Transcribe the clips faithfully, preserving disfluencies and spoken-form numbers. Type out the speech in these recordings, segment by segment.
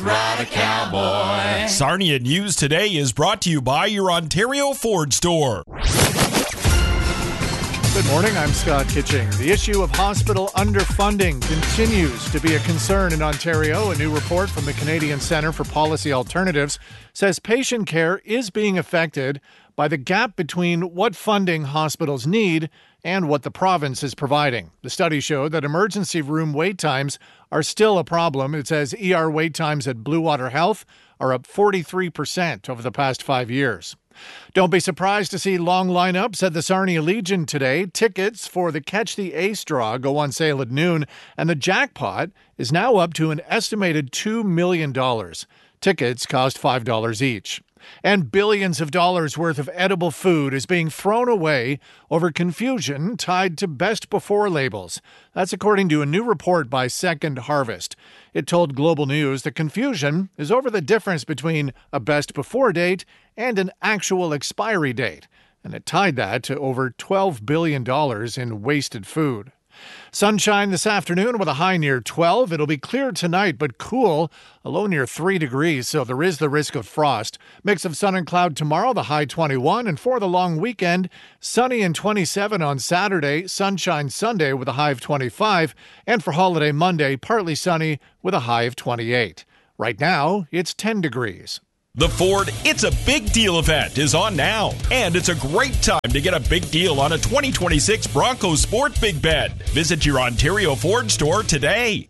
Ride a cowboy. Sarnia News Today is brought to you by your Ontario Ford store. Good morning, I'm Scott Kitching. The issue of hospital underfunding continues to be a concern in Ontario. A new report from the Canadian Centre for Policy Alternatives says patient care is being affected by the gap between what funding hospitals need and what the province is providing. The study showed that emergency room wait times are still a problem. It says E R wait times at Blue Water Health are up forty-three percent over the past five years. Don't be surprised to see long lineups at the Sarnia Legion today. Tickets for the Catch the Ace draw go on sale at noon, and the jackpot is now up to an estimated two million dollars. Tickets cost five dollars each. And billions of dollars worth of edible food is being thrown away over confusion tied to best before labels. That's according to a new report by Second Harvest. It told Global News the confusion is over the difference between a best before date and an actual expiry date. And it tied that to over twelve billion dollars in wasted food. Sunshine this afternoon with a high near twelve. It'll be clear tonight, but cool, a low near three degrees, so there is the risk of frost. Mix of sun and cloud tomorrow, the high twenty-one. And for the long weekend, sunny and twenty-seven on Saturday, sunshine Sunday with a high of twenty-five. And for holiday Monday, partly sunny with a high of twenty-eight. Right now, it's ten degrees. The Ford It's a Big Deal event is on now, and it's a great time to get a big deal on a twenty twenty-six Bronco Sport Big Bed. Visit your Ontario Ford store today.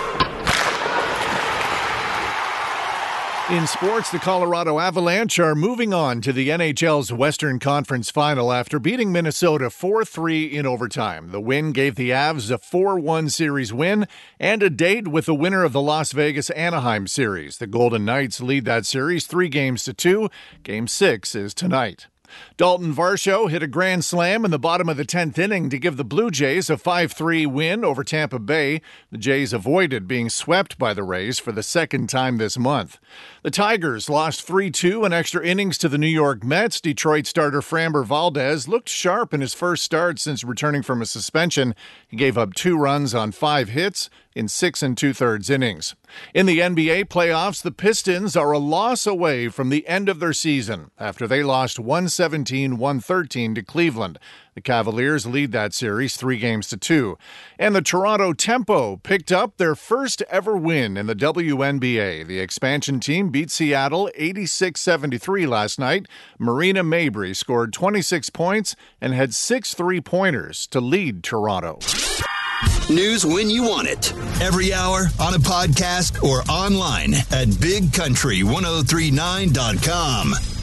In sports, the Colorado Avalanche are moving on to the N H L's Western Conference Final after beating Minnesota four three in overtime. The win gave the Avs a four one series win and a date with the winner of the Las Vegas-Anaheim series. The Golden Knights lead that series three games to two. Game six is tonight. Dalton Varsho hit a grand slam in the bottom of the tenth inning to give the Blue Jays a five three win over Tampa Bay. The Jays avoided being swept by the Rays for the second time this month. The Tigers lost three two in extra innings to the New York Mets. Detroit starter Framber Valdez looked sharp in his first start since returning from a suspension. He gave up two runs on five hits in six and two-thirds innings. In the N B A playoffs, the Pistons are a loss away from the end of their season after they lost one seventeen one thirteen to Cleveland. The Cavaliers lead that series three games to two. And the Toronto Tempo picked up their first ever win in the W N B A. The expansion team beat Seattle eighty-six seventy-three last night. Marina Mabrey scored twenty-six points and had six three-pointers to lead Toronto. News when you want it. Every hour, on a podcast, or online at big country ten thirty-nine dot com.